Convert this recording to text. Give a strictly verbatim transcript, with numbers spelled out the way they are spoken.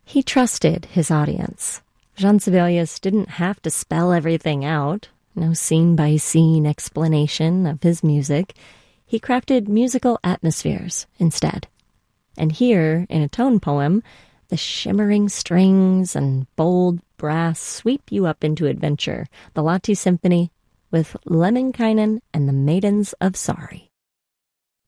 He trusted his audience. Jean Sibelius didn't have to spell everything out, no scene-by-scene explanation of his music. He crafted musical atmospheres instead. And here, in a tone poem, the shimmering strings and bold brass sweep you up into adventure, the Lahti Symphony with Lemminkainen and the Maidens of Sari.